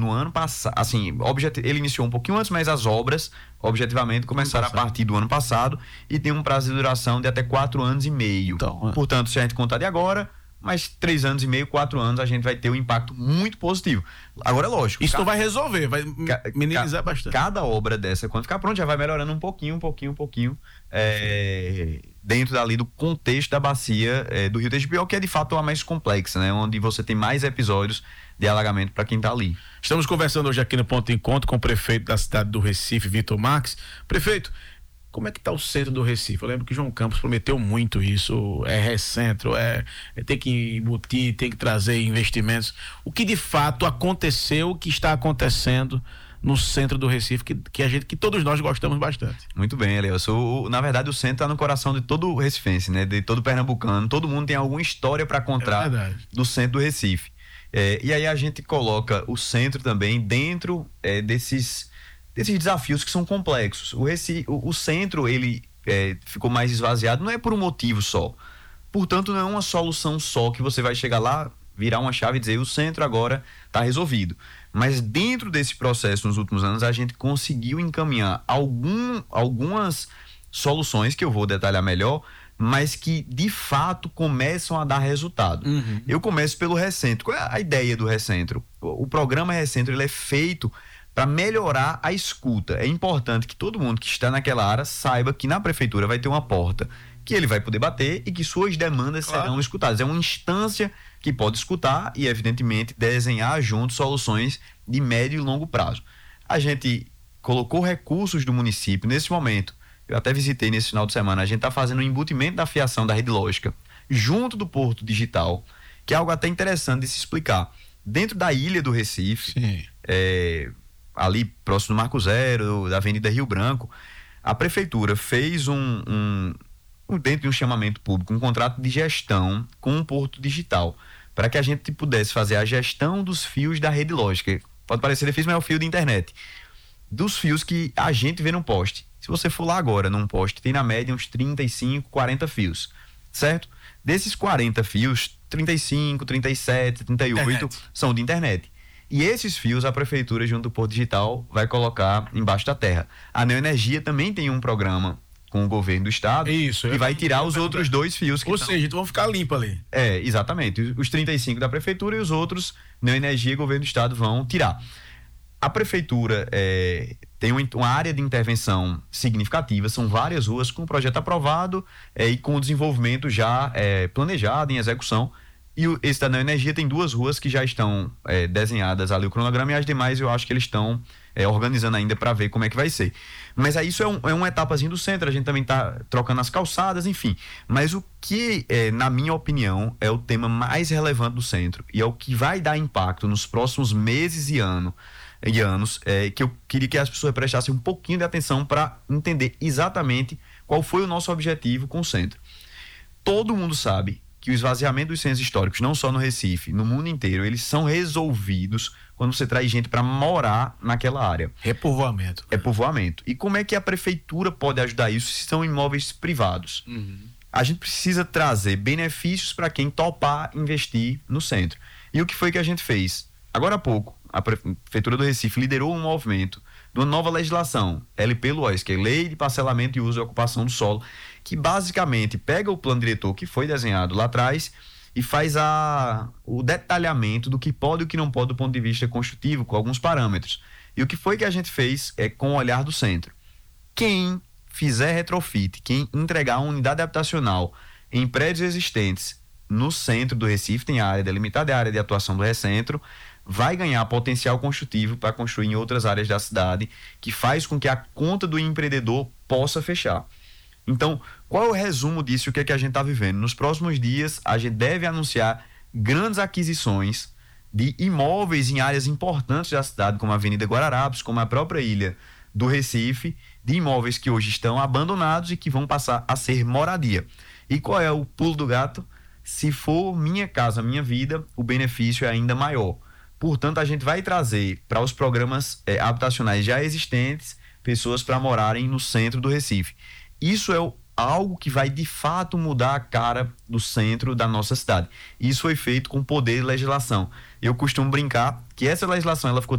no ano passado, assim, ele iniciou um pouquinho antes, mas as obras, objetivamente, começaram a partir do ano passado e tem um prazo de duração de até 4 anos e meio. Então, portanto, se a gente contar de agora, mais 3 anos e meio, 4 anos, a gente vai ter um impacto muito positivo. Agora, é lógico. Isso não vai resolver, vai minimizar bastante. Cada obra dessa, quando ficar pronta, já vai melhorando um pouquinho, dentro dali do contexto da bacia do Rio Tegipió, que é de fato a mais complexa, né? Onde você tem mais episódios de alagamento para quem está ali. Estamos conversando hoje aqui no Ponto de Encontro com o prefeito da cidade do Recife, Vitor Marques. Prefeito, como é que está o centro do Recife? Eu lembro que João Campos prometeu muito isso, recentro, tem que embutir, tem que trazer investimentos. O que de fato aconteceu, o que está acontecendo no centro do Recife, que todos nós gostamos bastante? Muito bem, Elielson. Na verdade, o centro está no coração de todo recifense, né? De todo pernambucano. Todo mundo tem alguma história para contar do centro do Recife. E aí a gente coloca o centro também dentro desses desafios que são complexos. O centro, ele ficou mais esvaziado, não é por um motivo só. Portanto, não é uma solução só que você vai chegar lá, virar uma chave e dizer o centro agora está resolvido. Mas dentro desse processo, nos últimos anos, a gente conseguiu encaminhar algumas soluções que eu vou detalhar melhor, mas que de fato começam a dar resultado. Eu começo pelo Recentro. Qual é a ideia do Recentro? O programa Recentro, ele é feito para melhorar a escuta. É importante que todo mundo que está naquela área saiba que na prefeitura vai ter uma porta que ele vai poder bater e que suas demandas serão escutadas. É uma instância que pode escutar e, evidentemente, desenhar junto soluções de médio e longo prazo. A gente colocou recursos do município nesse momento. Eu até visitei nesse final de semana. A gente está fazendo o embutimento da fiação da rede lógica junto do Porto Digital, que é algo até interessante de se explicar. Dentro da ilha do Recife, ali próximo do Marco Zero, da Avenida Rio Branco, a prefeitura fez dentro de um chamamento público, um contrato de gestão com o Porto Digital, para que a gente pudesse fazer a gestão dos fios da rede lógica. Pode parecer difícil, mas é o fio de internet. Dos fios que a gente vê no poste. Se você for lá agora num poste, tem na média uns 35, 40 fios, certo? Desses 40 fios, 35, 37, 38 são de internet. E esses fios a prefeitura, junto do Porto Digital, vai colocar embaixo da terra. A Neoenergia também tem um programa com o governo do estado e vai tirar os outros 2 fios. Ou seja, vão ficar limpo ali. Exatamente. Os 35 da prefeitura e os outros, Neoenergia e governo do estado, vão tirar. A prefeitura tem uma área de intervenção significativa, são várias ruas com o projeto aprovado e com o desenvolvimento já planejado, em execução. E esse da Neoenergia tem 2 ruas que já estão desenhadas ali o cronograma, e as demais eu acho que eles estão organizando ainda para ver como é que vai ser. Mas aí isso é uma etapazinha do centro, a gente também está trocando as calçadas, enfim. Mas o que, na minha opinião, é o tema mais relevante do centro e é o que vai dar impacto nos próximos meses e anos, que eu queria que as pessoas prestassem um pouquinho de atenção para entender exatamente qual foi o nosso objetivo com o centro. Todo mundo sabe que o esvaziamento dos centros históricos, não só no Recife, no mundo inteiro, eles são resolvidos quando você traz gente para morar naquela área. Repovoamento. É povoamento. E como é que a prefeitura pode ajudar isso se são imóveis privados? A gente precisa trazer benefícios para quem topar investir no centro. E o que foi que a gente fez? Agora há pouco, a prefeitura do Recife liderou um movimento de uma nova legislação, LP-LOIS, que é Lei de Parcelamento e Uso e Ocupação do Solo, que basicamente pega o plano diretor que foi desenhado lá atrás e faz o detalhamento do que pode e o que não pode do ponto de vista construtivo, com alguns parâmetros. E o que foi que a gente fez com o olhar do centro. Quem fizer retrofit, quem entregar uma unidade habitacional em prédios existentes no centro do Recife, tem a área delimitada, a área de atuação do Recentro, vai ganhar potencial construtivo para construir em outras áreas da cidade, que faz com que a conta do empreendedor possa fechar. Então, qual é o resumo disso? O que é que a gente está vivendo? Nos próximos dias, a gente deve anunciar grandes aquisições de imóveis em áreas importantes da cidade, como a Avenida Guararapes, como a própria ilha do Recife, de imóveis que hoje estão abandonados e que vão passar a ser moradia. E qual é o pulo do gato? Se for Minha Casa Minha Vida, o benefício é ainda maior. Portanto, a gente vai trazer para os programas habitacionais já existentes pessoas para morarem no centro do Recife. Isso é algo que vai de fato mudar a cara do centro da nossa cidade. Isso foi feito com poder de legislação. Eu costumo brincar que essa legislação ela ficou